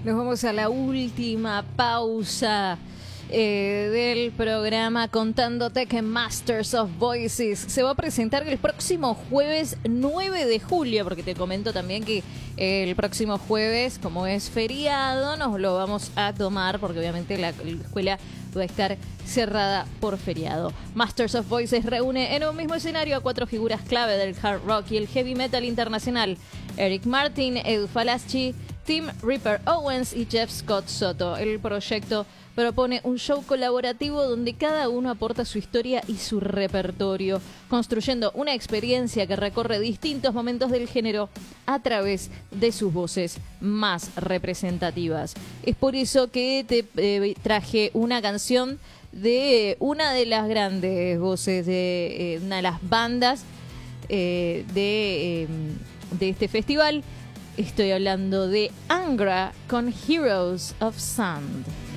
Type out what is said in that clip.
Nos vamos a la última pausa del programa contándote que Masters of Voices se va a presentar el próximo jueves 9 de julio, porque te comento también que el próximo jueves, como es feriado, nos lo vamos a tomar porque obviamente la escuela va a estar cerrada por feriado. Masters of Voices reúne en un mismo escenario a 4 figuras clave del hard rock y el heavy metal internacional: Eric Martin, Edu Falaschi, Tim Ripper Owens y Jeff Scott Soto. El proyecto propone un show colaborativo donde cada uno aporta su historia y su repertorio, construyendo una experiencia que recorre distintos momentos del género a través de sus voces más representativas. Es por eso que te traje una canción de una de las grandes voces de una de las bandas de este festival. Estoy hablando de Angra con Heroes of Sand.